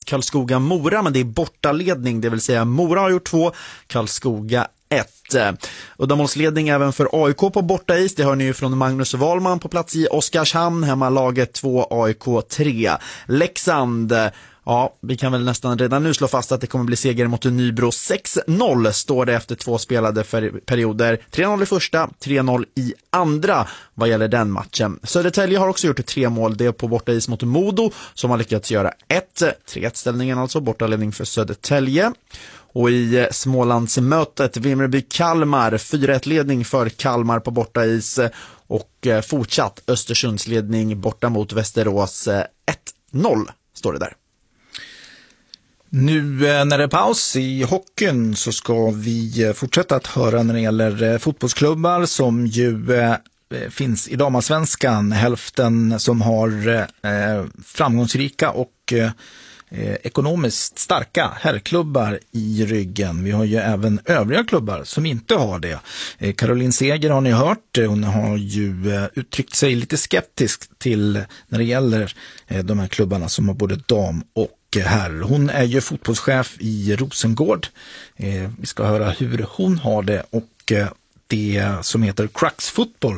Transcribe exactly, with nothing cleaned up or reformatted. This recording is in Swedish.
Karlskoga-Mora, men det är bortaledning, det vill säga Mora har gjort två, Karlskoga ett. Uddamålsledning även för A I K på bortais, det hör ni ju från Magnus Wahlman på plats i Oskarshamn, hemmalaget två, A I K tre. Leksand, ja, vi kan väl nästan redan nu slå fast att det kommer bli seger mot Nybro. Sex noll står det efter två spelade för perioder. tre noll i första, tre noll i andra vad gäller den matchen. Södertälje har också gjort tre mål, det är på bortais mot Modo som har lyckats göra ett. tre ett ställningen alltså, bortaledning för Södertälje. Och i Smålandsmötet Vimmerby-Kalmar, fyra ett ledning för Kalmar på bortais och fortsatt Östersundsledning borta mot Västerås ett noll står det där. Nu när det är paus i hockeyn så ska vi fortsätta att höra när det gäller fotbollsklubbar som ju eh, finns i damallsvenskan. Hälften som har eh, framgångsrika och eh, ekonomiskt starka herrklubbar i ryggen. Vi har ju även övriga klubbar som inte har det. Eh, Caroline Seger har ni hört. Hon har ju eh, uttryckt sig lite skeptiskt till när det gäller eh, de här klubbarna som har både dam och herr. Hon är ju fotbollschef i Rosengård. Eh, vi ska höra hur hon har det och eh, det som heter Crux Football